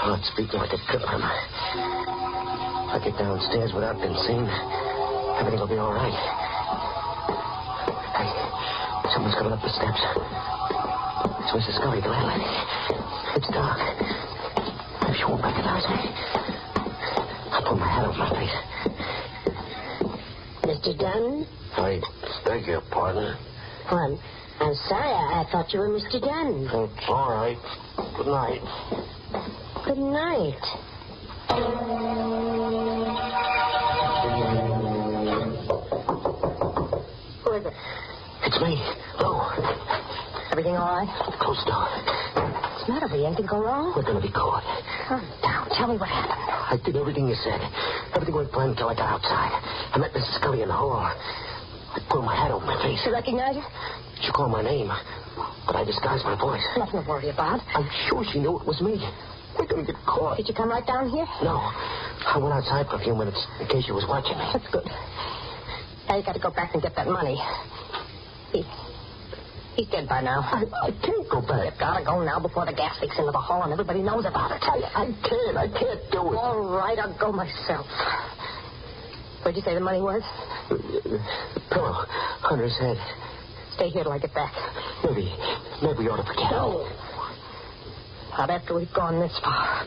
Heart's beating like a tripper. If I get downstairs without being seen, everything will be all right. Hey, someone's coming up the steps. It's Mrs. Scully, the landlady. It's dark. Maybe she won't recognize me. I'll pull my hat over my face. Mr. Dunn? I beg your pardon. Well, I'm sorry. I thought you were Mr. Dunn. It's all right. Good night. Good night. Who is it? It's me. Lou. Everything all right? Close the door. What's the matter? Will anything go wrong? We're going to be caught. Calm down. Tell me what happened. I did everything you said. Everything went fine until I got outside. I met Mrs. Scully in the hall. I pulled my hat over my face. She recognize you? She called my name, but I disguised my voice. Nothing to worry about. I'm sure she knew it was me. We're going to get caught. Did you come right down here? No. I went outside for a few minutes in case she was watching me. That's good. Now you got to go back and get that money. He's dead by now. I can't go back. You've got to go now before the gas leaks into the hall and everybody knows about it. I can't do it. All right, I'll go myself. Where'd you say the money was? Pillow under his head. Stay here till I get back. Maybe we ought to forget. No. Not after we've gone this far.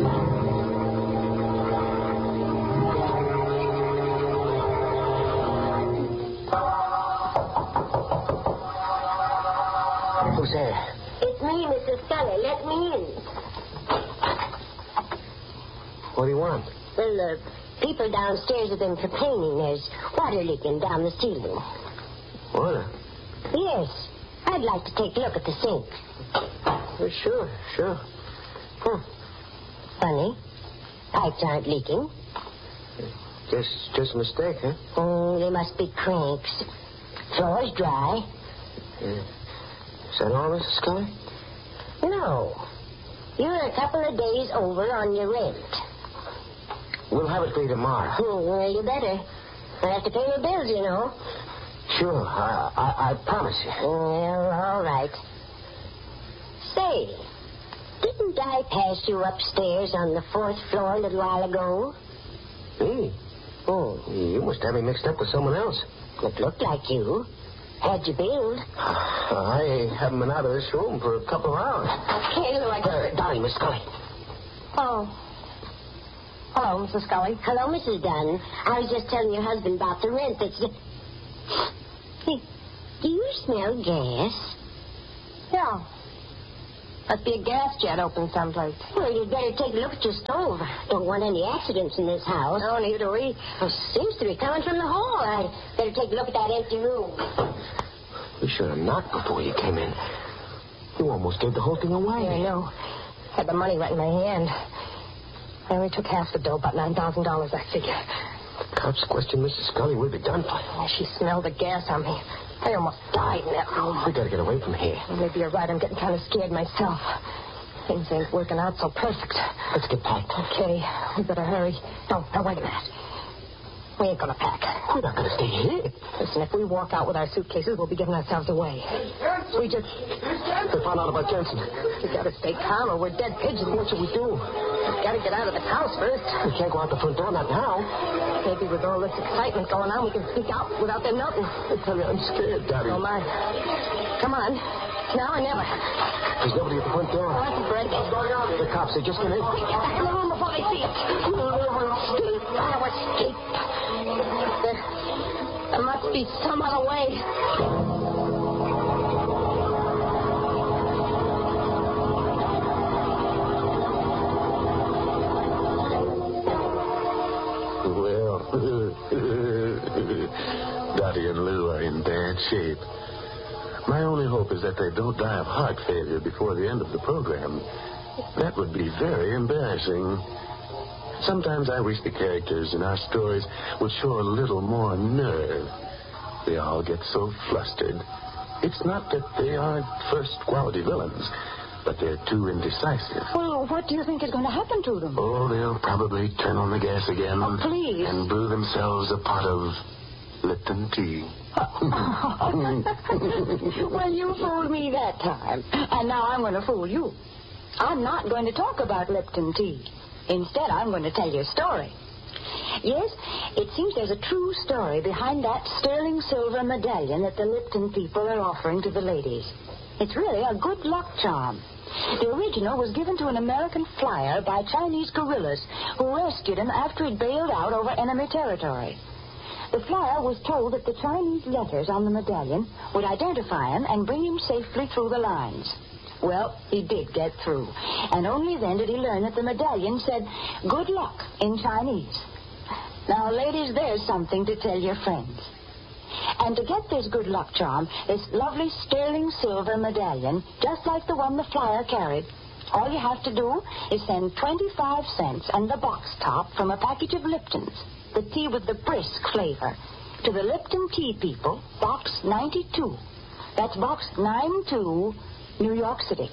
Who's there? It's me, Mrs. Scully. Let me in. What do you want? Well, people downstairs have been complaining there's water leaking down the ceiling. Water? Yes. I'd like to take a look at the sink. Sure. Funny. Pipes aren't leaking. Just a mistake, huh? Oh, they must be cranks. Floor's dry. Is that all, Mrs. Scully? No. You're a couple of days over on your rent. We'll have it for you tomorrow. Well, you better. I have to pay your bills, you know. Sure, I promise you. Well, all right. Say, didn't I pass you upstairs on the 4th floor a little while ago? Me? Oh, you must have me mixed up with someone else. It looked like you. Had you billed? I haven't been out of this room for a couple of hours. Okay, Lou, I got Dolly, Miss Scully. Oh. Hello, Mrs. Scully. Hello, Mrs. Dunn. I was just telling your husband about the rent that's... Hey, do you smell gas? Yeah. Must be a gas jet open someplace. Well, you'd better take a look at your stove. Don't want any accidents in this house. No, neither do we. Well, seems to be coming from the hall. I'd better take a look at that empty room. You should have knocked before you came in. You almost gave the whole thing away. Yeah, I know. Had the money right in my hand. I only took half the dough, about $9,000, I figure. The cops questioned Mrs. Scully. We'd be done for. Oh, she smelled the gas on me. I almost died in that room. We gotta get away from here. Well, maybe you're right. I'm getting kind of scared myself. Things ain't working out so perfect. Let's get packed. Okay. We better hurry. No, wait a minute. We ain't gonna pack. We're not gonna stay here. Listen, if we walk out with our suitcases, we'll be giving ourselves away. We just... They found out about Jensen. We gotta stay calm or we're dead pigeons. What should we do? We gotta get out of the house first. We can't go out the front door, not now. Maybe with all this excitement going on, we can sneak out without them nothing. I tell you, I'm scared, Daddy. Oh, my. Come on. Now or never. There's nobody at the front door. Oh, that's a break. What's going on? The cops, they just came in. Quick, get back in the room before they see it. Escape. Oh, escape. There must be some other way. Well, Dottie and Lou are in bad shape. My only hope is that they don't die of heart failure before the end of the program. That would be very embarrassing. Sometimes I wish the characters in our stories would show a little more nerve. They all get so flustered. It's not that they aren't first-quality villains, but they're too indecisive. Well, what do you think is going to happen to them? Oh, they'll probably turn on the gas again. Oh, please. And brew themselves a pot of Lipton tea. Well, you fooled me that time. And now I'm going to fool you. I'm not going to talk about Lipton tea. Instead, I'm going to tell you a story. Yes, it seems there's a true story behind that sterling silver medallion that the Lipton people are offering to the ladies. It's really a good luck charm. The original was given to an American flyer by Chinese guerrillas who rescued him after he'd bailed out over enemy territory. The flyer was told that the Chinese letters on the medallion would identify him and bring him safely through the lines. Well, he did get through, and only then did he learn that the medallion said, "Good luck," in Chinese. Now, ladies, there's something to tell your friends. And to get this good luck charm, this lovely sterling silver medallion, just like the one the flyer carried, all you have to do is send 25 cents and the box top from a package of Lipton's, the tea with the brisk flavor, to the Lipton Tea People, Box 92. That's Box 92, New York City.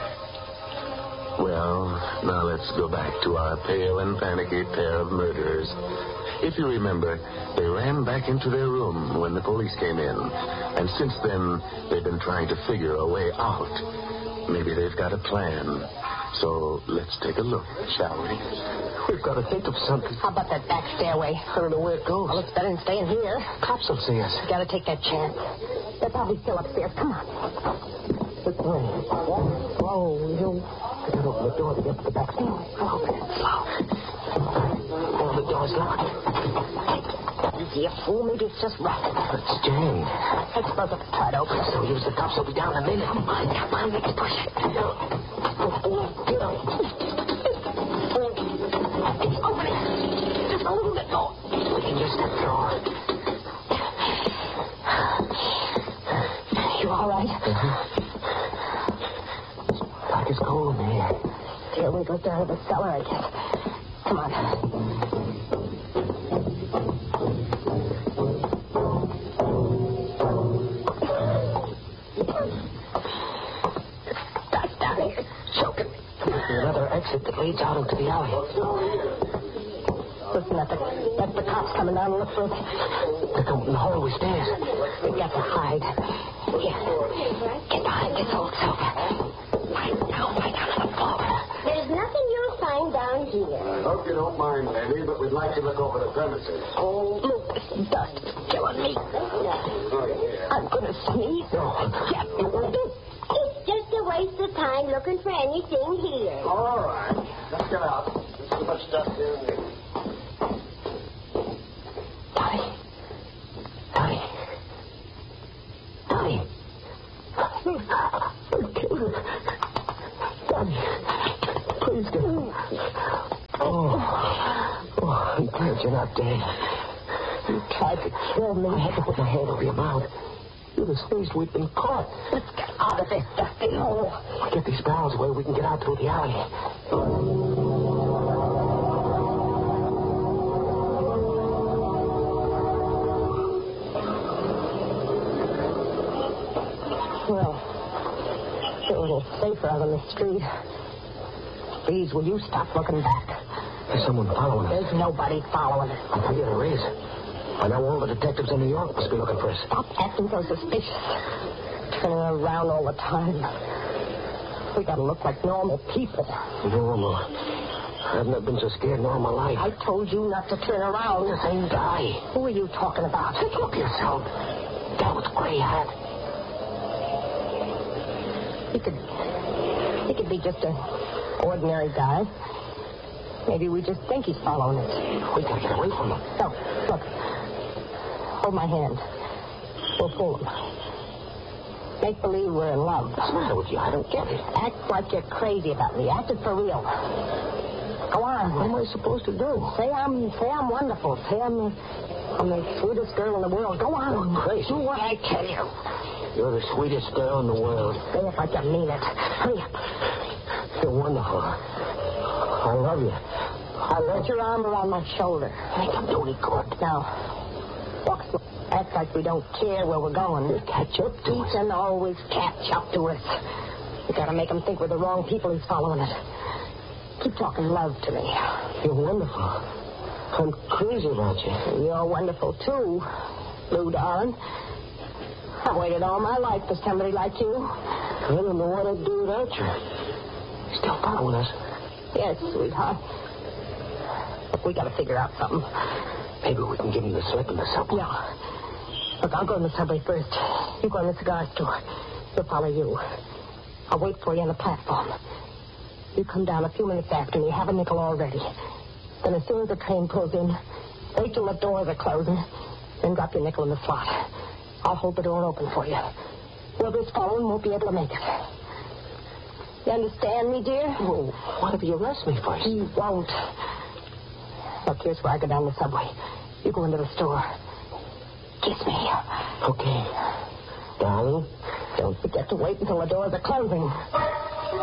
Well, now let's go back to our pale and panicky pair of murderers. If you remember, they ran back into their room when the police came in. And since then, they've been trying to figure a way out. Maybe they've got a plan. So let's take a look, shall we? We've got to think of something. How about that back stairway? I don't know where it goes. Well, it's better than staying here. Cops will see us. Got to take that chance. They're probably still upstairs. Come on. Which way? Whoa, you... I gotta open the door to get to the back stairway. Open it slow. Oh, the door's locked. You fool, maybe it's just rotten. It's Jane. Let's both try to open it. So use the cops will be down in a minute. Come on, let's push it. Open it. Just a little bit more. We can use that door. You all right? Like it's cold in here. Here we go down to the cellar, I guess. Come on. That's down here. Choking me. Another exit that leads out into the alley. Listen, that's the cops coming down to look for us. They're coming from the hallway stairs. We've got to hide. Here. Get behind this old sofa. Lie down on the floor. There's nothing you'll find down here. Hope you don't mind, Annie, but we'd like to look over the premises. Oh, look, this dust is killing me. I'm going to sneeze. It's just a waste of time looking for anything here. All right. Let's get out. There's too much stuff here in there. Donnie. Please get him. Oh, I'm glad you're not dead. You tried to kill me. I had to put my hand over your mouth. You'd have sneezed. We'd been caught. Let's get out of this dusty hole. Get these barrels away. We can get out through the alley. Well, feel a little safer out on the street. Please, will you stop looking back? There's someone following us. There's nobody following us. I'll tell you there is. I know all the detectives in New York must be looking for us. Stop acting so suspicious. Turning around all the time. We gotta look like normal people. Normal. I've never been so scared in all my life. I told you not to turn around. The same guy. Who are you talking about? Take a look yourself. That with gray hat. He could be just an ordinary guy. Maybe we just think he's following us. We gotta get away from him. No, look. Hold my hand. We'll pull him. Make believe we're in love. What's the matter with you? I don't get it. Act like you're crazy about me. Act it for real. Go on. What am I supposed to do? Say I'm wonderful. Say I'm the sweetest girl in the world. Go on. You're crazy. Do what I tell you. You're the sweetest girl in the world. Say it like you mean it. Hurry up. You're wonderful. I love you. Put your arm around my shoulder. Make them do any good. Now, walk slow. Act like we don't care where we're going. He'll catch up to He us. can always catch up to us. We gotta make him think we're the wrong people he's following us. Keep talking love to me. You're wonderful. I'm crazy about you. You're wonderful, too, Lou, darling. I waited all my life for somebody like you. I don't know what I'd do without you. Still following us. Yes, sweetheart. Look, we got to figure out something. Maybe we can give him the slip in the subway. Yeah. Look, I'll go in the subway first. You go in the cigar store. He'll follow you. I'll wait for you on the platform. You come down a few minutes after me. Have a nickel all ready. Then as soon as the train pulls in, wait till the doors are closing. Then drop your nickel in the slot. I'll hold the door open for you. Whoever's following won't be able to make it. You understand me, dear? Well, what if you arrest me first? He won't. Look, here's where I go down the subway. You go into the store. Kiss me. Okay. Darling, don't forget to wait until the doors are closing.